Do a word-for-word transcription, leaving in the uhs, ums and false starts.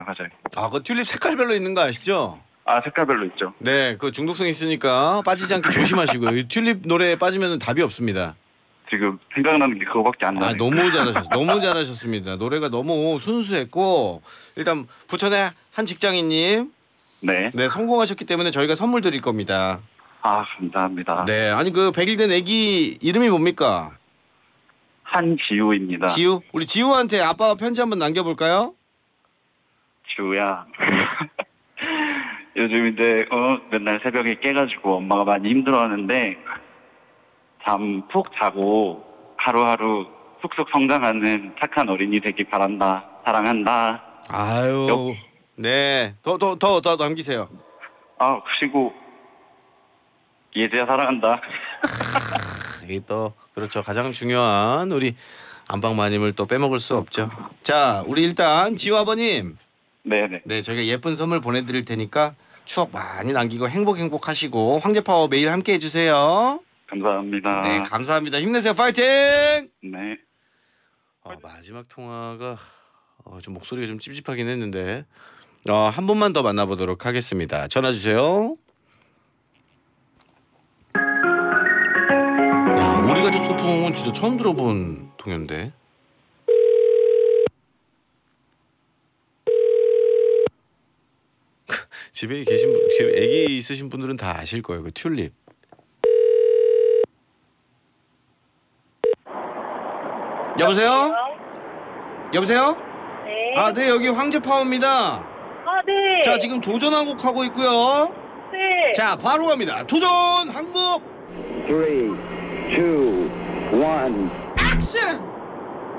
가져요. 아, 그 튤립 색깔별로 있는 거 아시죠? 아, 색깔별로 있죠. 네, 그 중독성 있으니까 빠지지 않게 조심하시고요. 이 튤립 노래에 빠지면 답이 없습니다. 지금 생각나는 게 그거밖에 안 아, 나네요. 너무 잘하셨어요. 너무 잘하셨습니다. 노래가 너무 순수했고 일단 부천의 한 직장인님 네. 네, 성공하셨기 때문에 저희가 선물 드릴 겁니다. 아, 감사합니다. 네, 아니 그 백 일 된 애기 이름이 뭡니까? 한지우입니다. 지우? 우리 지우한테 아빠가 편지 한번 남겨볼까요? 지우야. 요즘 이제 어 맨날 새벽에 깨가지고 엄마가 많이 힘들어하는데 잠 푹 자고 하루하루 쑥쑥 성장하는 착한 어린이 되기 바란다. 사랑한다. 아유, 여... 네, 더 더 더 더 남기세요. 아, 그리고 예지야 사랑한다. 이게 또 그렇죠. 가장 중요한 우리 안방마님을 또 빼먹을 수 없죠. 자, 우리 일단 지우 아버님. 네네. 네, 저희가 예쁜 선물 보내드릴 테니까 추억 많이 남기고 행복 행복하시고 황제파워 매일 함께 해주세요. 감사합니다. 네, 감사합니다. 힘내세요. 파이팅! 네. 어, 마지막 통화가 어, 좀 목소리가 좀 찝찝하긴 했는데 어, 한 분만 더 만나보도록 하겠습니다. 전화 주세요. 야, 우리 가족 소풍은 진짜 처음 들어본 동요인데. 집에 계신 분, 애기 있으신 분들은 다 아실 거예요. 그 튤립. 여보세요? 여보세요? 네. 아, 네, 여기 황제파워입니다. 아, 네. 자, 지금 도전 한곡 하고 있고요. 네. 자, 바로 갑니다. 도전 한곡. three, two, one. 액션!